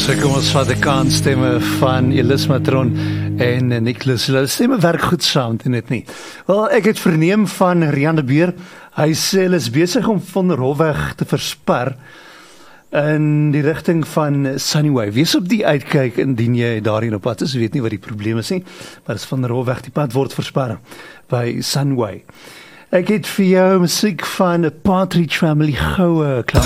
So kom ons vat die kansstemme van Elis Matron en Nicholas. Hulle stemme werk goed saam, dit nie. Wel, ek het verneem van Rian de Beer. Hy sê hulle is besig om Von der Hofweg te verspar in die rigting van Sunnyway. Wees op die uitkyk indien jy daarheen op pad is. Ek weet nie wat die probleem is nie, maar dis Von der Hofweg, die pad word verspar by Sunnyway. Ek het vir jou musiek van 'n Partridge Family goue klank.